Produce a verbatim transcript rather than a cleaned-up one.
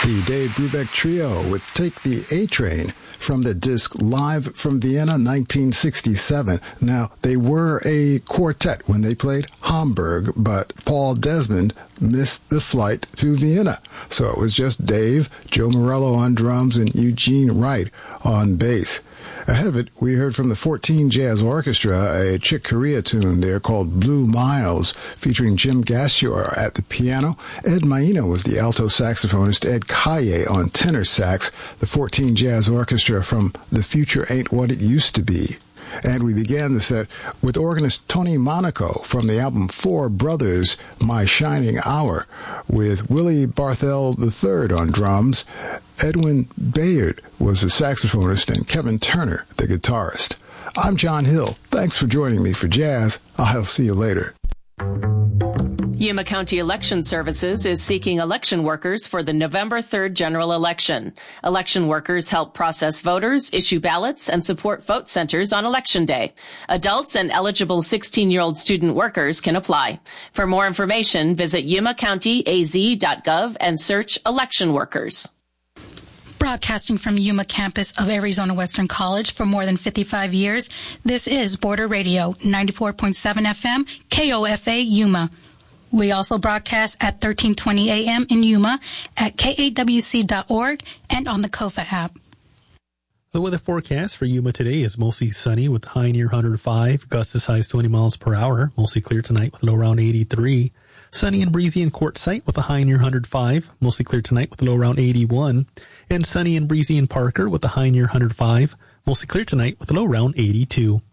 the Dave Brubeck Trio with Take the A-Train from the disc Live from Vienna nineteen sixty-seven. Now, they were a quartet when they played Hamburg, but Paul Desmond missed the flight to Vienna. So it was just Dave, Joe Morello on drums, and Eugene Wright on bass. Ahead of it, we heard from the fourteen Jazz Orchestra, a Chick Corea tune there called Blue Miles, featuring Jim Gassior at the piano. Ed Maina was the alto saxophonist, Ed Kaye on tenor sax, the fourteen Jazz Orchestra from The Future Ain't What It Used to Be. And we began the set with organist Tony Monaco from the album Four Brothers, My Shining Hour, with Willie Barthel the third on drums. Edwin Bayard was the saxophonist and Kevin Turner the guitarist. I'm John Hill. Thanks for joining me for Jazz. I'll see you later. Yuma County Election Services is seeking election workers for the November third general election. Election workers help process voters, issue ballots, and support vote centers on Election Day. Adults and eligible sixteen-year-old student workers can apply. For more information, visit yuma county a z dot gov and search election workers. Broadcasting from Yuma campus of Arizona Western College for more than fifty-five years, this is Border Radio, ninety-four point seven F M, K O F A Yuma. We also broadcast at thirteen twenty A M in Yuma, at K A W C dot org, and on the Kofa app. The weather forecast for Yuma today is mostly sunny with high near one hundred five, gusts as high as twenty miles per hour, mostly clear tonight with a low around eighty-three. Sunny and breezy in Quartzsite with a high near one hundred five, mostly clear tonight with a low around eighty-one. And sunny and breezy in Parker with a high near one hundred five, mostly clear tonight with a low around eighty-two.